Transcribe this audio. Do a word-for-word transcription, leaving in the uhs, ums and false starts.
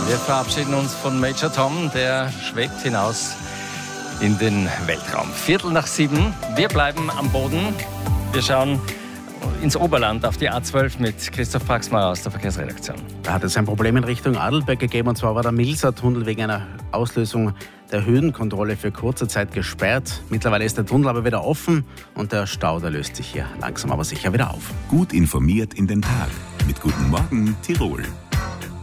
Wir verabschieden uns von Major Tom, der schwebt hinaus in den Weltraum. Viertel nach sieben, wir bleiben am Boden. Wir schauen ins Oberland auf die A zwölf mit Christoph Praxmeier aus der Verkehrsredaktion. Da hat es ein Problem in Richtung Adelberg gegeben, und zwar war der Milser-Tunnel wegen einer Auslösung der Höhenkontrolle für kurze Zeit gesperrt. Mittlerweile ist der Tunnel aber wieder offen und der Stau, der löst sich hier langsam aber sicher wieder auf. Gut informiert in den Tag mit Guten Morgen Tirol.